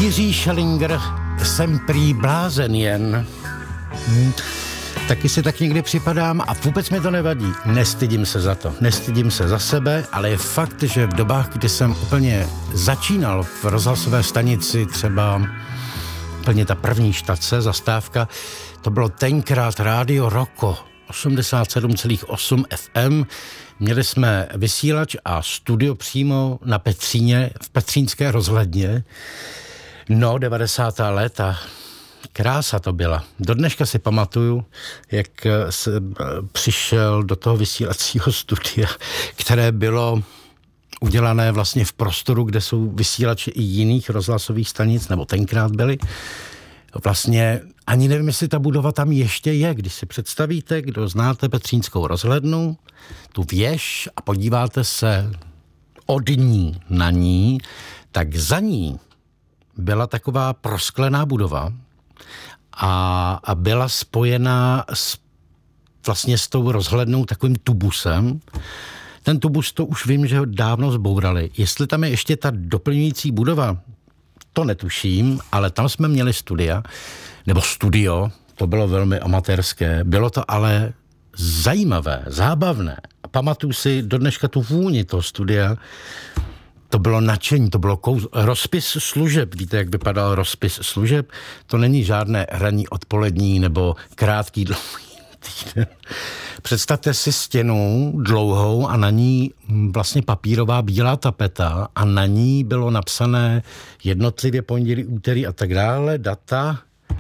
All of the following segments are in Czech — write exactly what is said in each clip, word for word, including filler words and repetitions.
Jiří Schellinger, jsem prý blázen jen. Hm. Taky si tak někdy připadám a vůbec mi to nevadí. Nestydím se za to, nestydím se za sebe, ale je fakt, že v dobách, kdy jsem úplně začínal v rozhlasové stanici, třeba úplně ta první štace, zastávka, to bylo tenkrát Rádio Roko, osmdesát sedm celá osm F M. Měli jsme vysílač a studio přímo na Petříně, v Petřínské rozhledně. No, devadesátá léta. Krása to byla. Do dneška si pamatuju, jak jsem přišel do toho vysílacího studia, které bylo udělané vlastně v prostoru, kde jsou vysílači i jiných rozhlasových stanic, nebo tenkrát byly. Vlastně ani nevím, jestli ta budova tam ještě je. Když si představíte, kdo znáte Petřínskou rozhlednu, tu věž a podíváte se od ní na ní, tak za ní byla taková prosklená budova a, a byla spojená s, vlastně s tou rozhlednou takovým tubusem. Ten tubus, to už vím, že ho dávno zbourali. Jestli tam je ještě ta doplňující budova, to netuším, ale tam jsme měli studia, nebo studio, to bylo velmi amatérské, bylo to ale zajímavé, zábavné. A pamatuju si do dneška tu vůni toho studia, to bylo nadšení, to bylo kouz... rozpis služeb. Víte, jak vypadal rozpis služeb? To není žádné ranní odpolední nebo krátký dlouhý týden. Představte si stěnu dlouhou a na ní vlastně papírová bílá tapeta a na ní bylo napsané jednotlivě pondělí, úterý a tak dále, data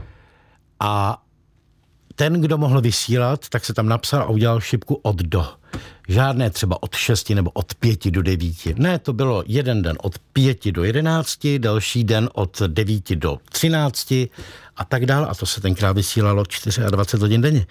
a ten, kdo mohl vysílat, tak se tam napsal a udělal šipku od do. Žádné třeba od šesti nebo od pěti do devíti. Ne, to bylo jeden den od pěti do jedenácti, další den od devíti do třinácti a tak dále. A to se tenkrát vysílalo dvacet čtyři hodin denně.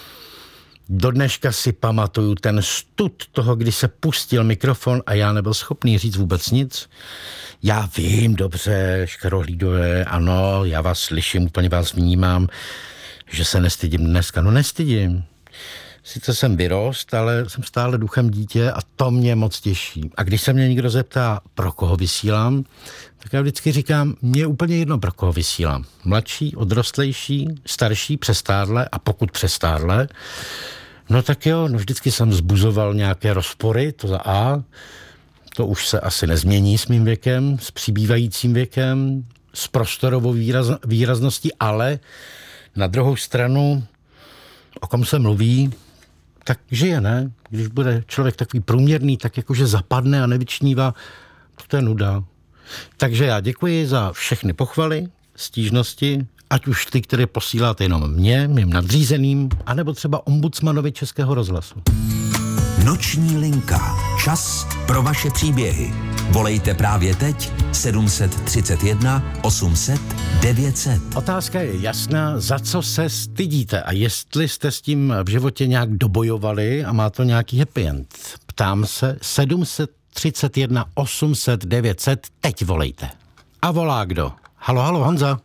Do dneška si pamatuju ten stud toho, kdy se pustil mikrofon a já nebyl schopný říct vůbec nic. Já vím, dobře, škarohlídové, ano, já vás slyším, úplně vás vnímám, že se nestydím dneska. No nestydím. Sice jsem vyrost, ale jsem stále duchem dítě a to mě moc těší. A když se mě někdo zeptá, pro koho vysílám, tak já vždycky říkám, mně je úplně jedno, pro koho vysílám. Mladší, odrostlejší, starší, přestárlé a pokud přestárlé, no tak jo, no vždycky jsem vzbuzoval nějaké rozpory, to za A, to už se asi nezmění s mým věkem, s přibývajícím věkem, s prostorovou výraz, výrazností, ale na druhou stranu, o kom se mluví, tak žije, ne? Když bude člověk takový průměrný, tak jakože zapadne a nevyčnívá, to je nuda. Takže já děkuji za všechny pochvaly, stížnosti, ať už ty, které posíláte jenom mě, mým nadřízeným, anebo třeba ombudsmanovi Českého rozhlasu. Noční linka. Čas pro vaše příběhy. Volejte právě teď sedm set třicet jedna osm set devět set. Otázka je jasná, za co se stydíte a jestli jste s tím v životě nějak dobojovali a má to nějaký happy end. Ptám se sedm set třicet jedna osm set devět set, teď volejte. A volá kdo? Halo, halo, Honza.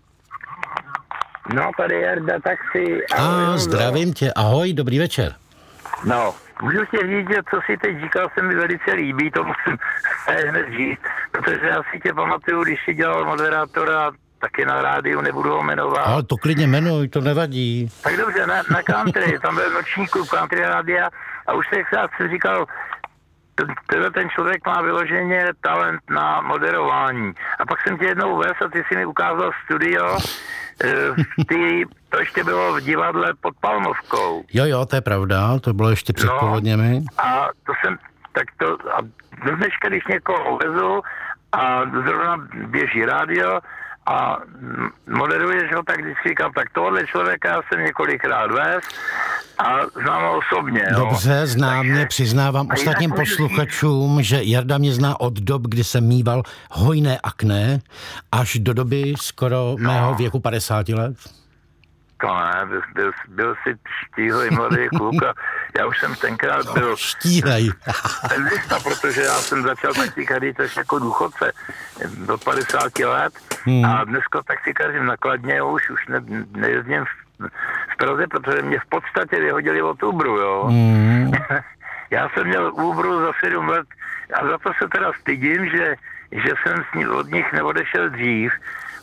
No, tady je Jarda, taxi. A zdravím tě, ahoj, dobrý večer. No, můžu ti říct, že co si teď říkal, se mi velice líbí, to musím hned říct, protože já si tě pamatuju, když jsi dělal moderátora taky na rádiu, nebudu ho jmenovat. Ale to klidně jmenuj, to nevadí. Tak dobře, na, na country, tam byl noční klub country rádia a už tak jsem říkal, tenhle ten člověk má vyloženě talent na moderování. A pak jsem tě jednou vez a ty si mi ukázal studio, ty, to ještě bylo v divadle pod Palmovkou. Jo, jo, to je pravda, to bylo ještě před no, povodněmi. A to jsem, tak to, a do dneška, když někoho vezu a zrovna běží rádio a moderuješ ho, tak vždycky říkám, tak tohle člověka já jsem několikrát vez a znám ho osobně. Dobře, jo. znám mě, přiznávám ostatním posluchačům, že Jarda mě zná od dob, kdy jsem míval hojné akné, až do doby skoro no. mého věku padesáti let. To ne, byl, byl, byl jsi štíhlej mladý kluk a já už jsem tenkrát byl štíhlej. penzista, protože já jsem začal taxikařit až jako důchodce do padesáti let hmm. a dneska taxikařím nakladně, už, už ne, nejezdím v, v Praze, protože mě v podstatě vyhodili od Uberu, jo. Hmm. Já jsem měl Uberu za sedm let a za to se teda stydím, že, že jsem od nich neodešel dřív,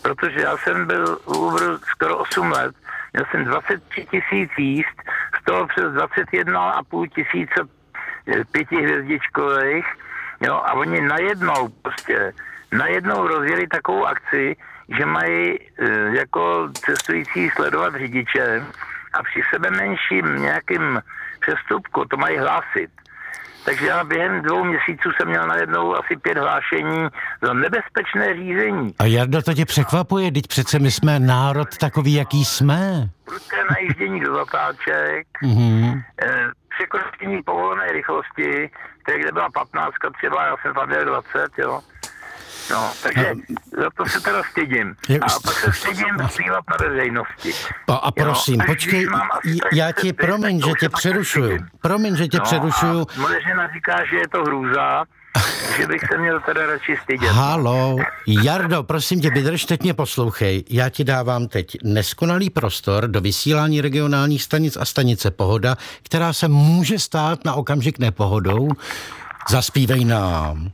protože já jsem byl u Uberu skoro osm let, měl jsem dvacet tři tisíc jízd, z toho přes dvacet jedna a půl tisíce pětihvězdičkových, jo, a oni najednou prostě, najednou rozjeli takovou akci, že mají e, jako cestující sledovat řidiče a při sebe menším nějakým přestupku to mají hlásit. Takže já během dvou měsíců jsem měl najednou asi pět hlášení za nebezpečné řízení. A Jardo, to tě překvapuje, teď přece my jsme národ takový, jaký jsme. Prudké najíždění do zatáček, Mm-hmm. e, překročení povolené rychlosti, které kde byla patnáctka třeba, já jsem tam měl dvacet, jo. No, takže no, za to se teda stydím. A pak se stydím zpívat na veřejnosti. A, a prosím, jo, počkej, já ti, promiň, že tě přerušuju. Promiň, že tě no, přerušuju. Moje žena říká, že je to hrůza, že bych se měl teda radši stydět. Halo, Jardo, prosím tě, vydrž, teď mě poslouchej. Já ti dávám teď neskonalý prostor do vysílání regionálních stanic a stanice Pohoda, která se může stát na okamžik nepohodou. Zaspívej nám.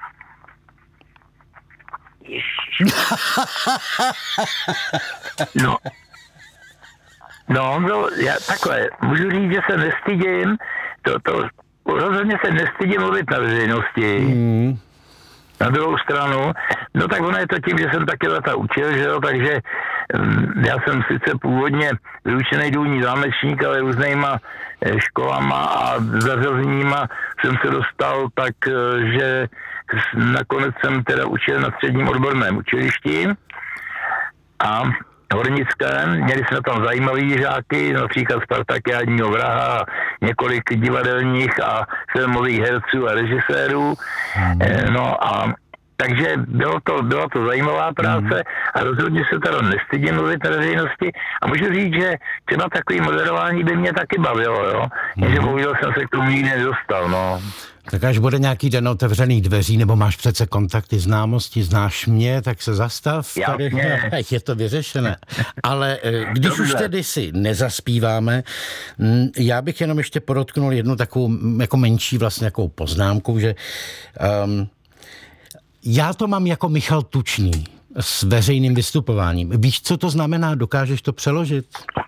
No, no, no, já takhle, můžu říct, že se nestydím, to, to, rozhodně se nestydím mluvit na veřejnosti. Mm. Na druhou stranu, no tak ono je to tím, že jsem taky leta učil, že jo, takže um, já jsem sice původně vyučený důlní zámečník, ale různýma eh, školama a zařazeníma jsem se dostal tak, eh, že nakonec jsem teda učil na středním odborném učilišti a hornickém. Měli jsme tam zajímavý žáky, například Spartakiádního vraha, několik divadelních a filmových herců a režisérů. Hmm. No a takže bylo to, byla to zajímavá práce hmm. a rozhodně se teda nestydím mluvit na veřejnosti a můžu říct, že třeba takový moderování by mě taky bavilo, jo. Hmm. Že bohužel jsem se k tomu nikdy nedostal, no. Tak až bude nějaký den otevřených dveří, nebo máš přece kontakty, známosti, znáš mě, tak se zastav. Tady je to vyřešené. Ale když Dobře. už tedy si nezaspíváme, já bych jenom ještě podotknul jednu takovou jako menší vlastně jako poznámku, že um, já to mám jako Michal Tučný s veřejným vystupováním. Víš, co to znamená? Dokážeš to přeložit?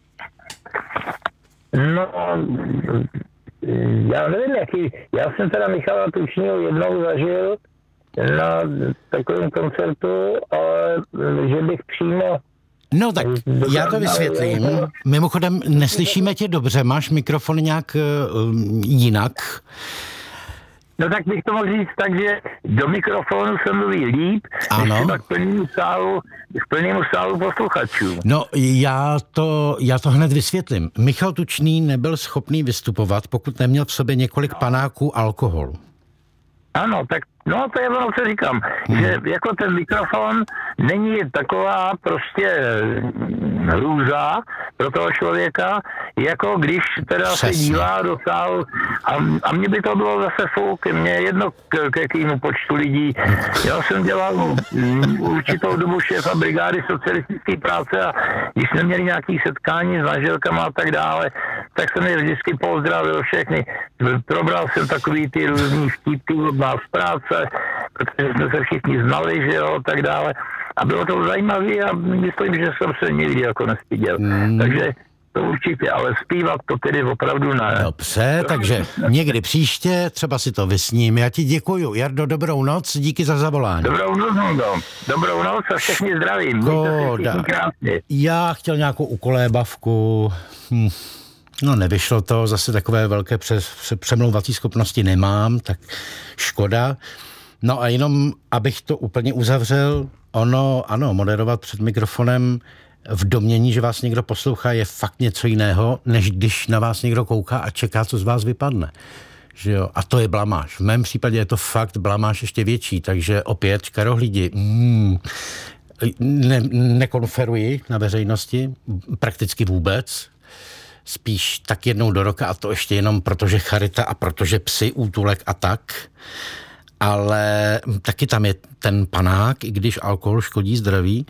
No... Já nevím, jaký, já jsem teda Michala Tučního jednou zažil na takovém koncertu, ale že bych přímo... No tak já to vysvětlím. Mimochodem, neslyšíme tě dobře, máš mikrofon nějak uh, jinak? No tak bych to mohl říct tak, že do mikrofonu se mluví líp, ano. Než třeba k plnému sálu, k plnému sálu posluchačů. No já to, já to hned vysvětlím. Michal Tučný nebyl schopný vystupovat, pokud neměl v sobě několik panáků alkoholu. Ano, tak no to je ono, co říkám, hmm. že jako ten mikrofon není taková prostě hrůza pro toho člověka, jako když teda Přesně. se dívá do sálu a, a mně by to bylo zase fouk, mě jedno k, k jakému počtu lidí. Já jsem dělal určitou dobu šéfa brigády socialistické práce a když jsme měli nějaké setkání s manželkama a tak dále, tak jsem je vždycky pozdravil všechny. Probral jsem takový ty různý vtípky od nás z práce, protože jsme se všichni znali, že jo, tak dále. A bylo to zajímavé a myslím, že jsem se nikdy jako nestyděl. Mm. Takže to určitě, ale zpívat to tedy opravdu ne. Dobře, takže někdy příště třeba si to vysním. Já ti děkuju. Jardo, dobrou noc, díky za zavolání. Dobrou noc, Hondo. Dobrou noc a všechny zdravím. Škoda. Já chtěl nějakou ukolébavku. Hm. No nevyšlo to, zase takové velké přes, přemlouvací schopnosti nemám, tak škoda. No a jenom, abych to úplně uzavřel, ono, ano, moderovat před mikrofonem v domění, že vás někdo poslouchá, je fakt něco jiného, než když na vás někdo kouká a čeká, co z vás vypadne. Že jo? A to je blamáž. V mém případě je to fakt blamáž ještě větší, takže opět, škarohlídi, mm, ne, nekonferuji na veřejnosti, prakticky vůbec, spíš tak jednou do roka a to ještě jenom protože charita a protože psy, útulek a tak. Ale taky tam je ten panák, i když alkohol škodí zdraví,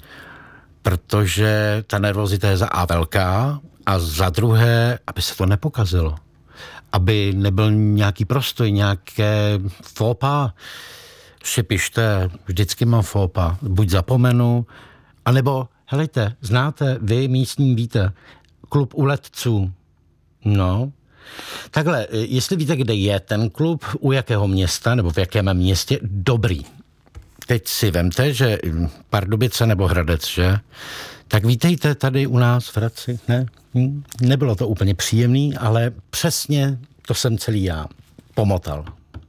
protože ta nervozita je za A velká a za druhé, aby se to nepokazilo. Aby nebyl nějaký prostoj, nějaké fópa. Si pište, vždycky mám fópa. Buď zapomenu, A nebo, helejte, znáte, vy místní víte, klub u Letců. No, takhle, jestli víte, kde je ten klub, u jakého města, nebo v jakém městě, dobrý. Teď si vemte, že Pardubice nebo Hradec, že? Tak vítejte tady u nás v Hradci, ne? Hm? Nebylo to úplně příjemný, ale přesně to jsem celý já pomotal.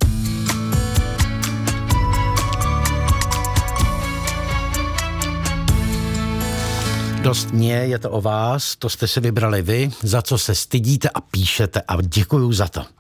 Dost mě, je to o vás, to jste si vybrali vy, za co se stydíte a píšete a děkuju za to.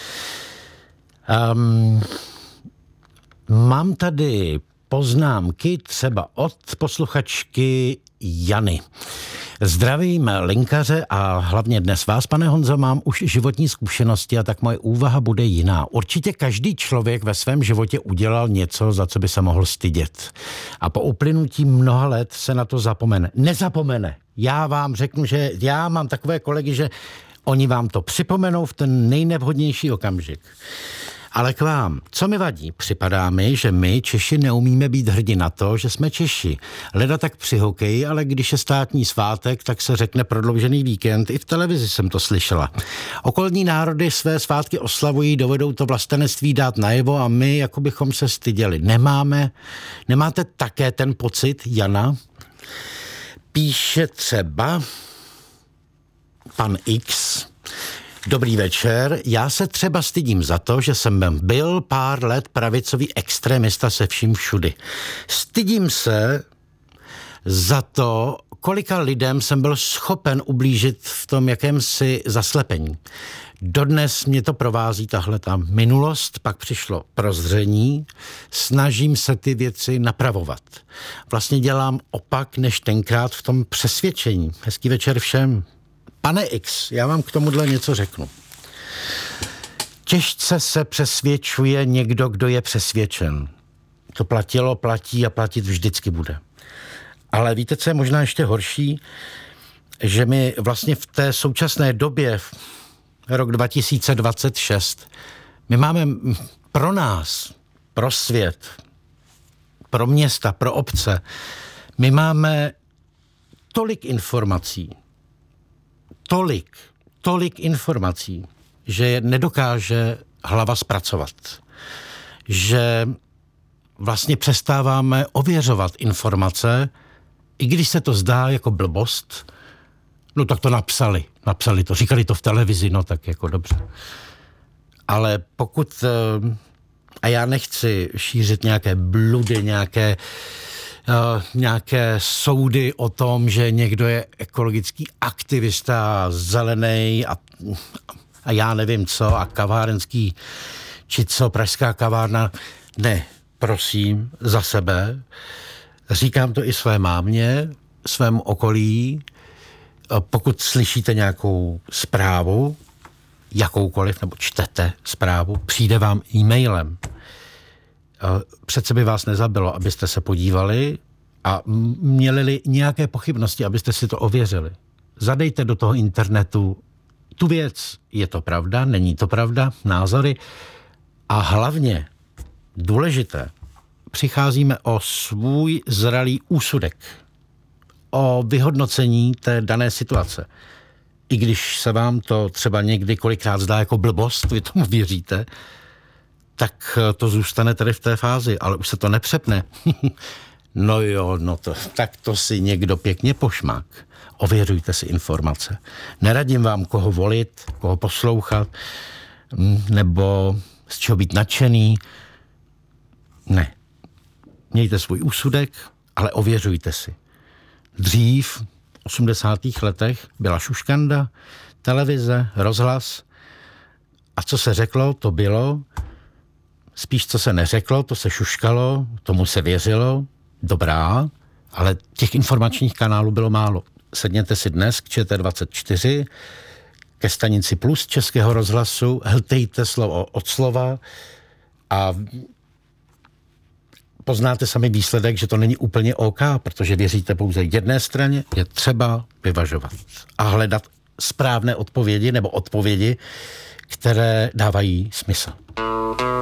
Um, mám tady poznámky třeba od posluchačky Jany. Zdravím linkaře a hlavně dnes vás, pane Honzo, mám už životní zkušenosti a tak moje úvaha bude jiná. Určitě každý člověk ve svém životě udělal něco, za co by se mohl stydět. A po uplynutí mnoha let se na to zapomene. Nezapomene. Já vám řeknu, že já mám takové kolegy, že oni vám to připomenou v ten nejnevhodnější okamžik. Ale k vám, co mi vadí? Připadá mi, že my, Češi, neumíme být hrdí na to, že jsme Češi. Leda tak při hokeji, ale když je státní svátek, tak se řekne prodloužený víkend. I v televizi jsem to slyšela. Okolní národy své svátky oslavují, dovedou to vlastenectví dát najevo a my, jako bychom se styděli. Nemáme, nemáte také ten pocit, Jana? Píše třeba pan X. Dobrý večer, já se třeba stydím za to, že jsem byl pár let pravicový extremista se vším všudy. Stydím se za to, kolika lidem jsem byl schopen ublížit v tom jakémsi zaslepení. Dodnes mě to provází tahle ta minulost, pak přišlo prozření, snažím se ty věci napravovat. Vlastně dělám opak, než tenkrát v tom přesvědčení. Hezký večer všem. Pane X, já vám k tomuhle něco řeknu. Těžce se přesvědčuje někdo, kdo je přesvědčen. To platilo, platí a platit vždycky bude. Ale víte, co je možná ještě horší? Že my vlastně v té současné době, rok dva tisíce dvacet šest, my máme pro nás, pro svět, pro města, pro obce, my máme tolik informací, tolik, tolik informací, že je nedokáže hlava zpracovat. Že vlastně přestáváme ověřovat informace, i když se to zdá jako blbost, no tak to napsali, napsali to, říkali to v televizi, no tak jako dobře. Ale pokud, a já nechci šířit nějaké bludy, nějaké Uh, nějaké soudy o tom, že někdo je ekologický aktivista, zelený a, a já nevím co, a kavárenský, či co, pražská kavárna. Ne, prosím, za sebe. Říkám to i své mámě, svému okolí. Uh, pokud slyšíte nějakou zprávu, jakoukoliv, nebo čtete zprávu, přijde vám e-mailem. Přece by vás nezabilo, abyste se podívali a měli nějaké pochybnosti, abyste si to ověřili. Zadejte do toho internetu tu věc. Je to pravda, není to pravda, názory. A hlavně, důležité, přicházíme o svůj zralý úsudek, o vyhodnocení té dané situace. I když se vám to třeba někdy kolikrát zdá jako blbost, vy tomu věříte, tak to zůstane tady v té fázi, ale už se to nepřepne. No jo, no to, tak to si někdo pěkně pošmák. Ověřujte si informace. Neradím vám, koho volit, koho poslouchat, nebo z čeho být nadšený. Ne. Mějte svůj úsudek, ale ověřujte si. Dřív, v osmdesátých letech, byla šuškanda, televize, rozhlas. A co se řeklo, to bylo. Spíš, co se neřeklo, to se šuškalo, tomu se věřilo, dobrá, ale těch informačních kanálů bylo málo. Sedněte si dnes k Č T dvacet čtyři, ke stanici Plus Českého rozhlasu, hltejte slovo od slova a poznáte sami výsledek, že to není úplně OK, protože věříte pouze jedné straně, je třeba vyvažovat a hledat správné odpovědi nebo odpovědi, které dávají smysl.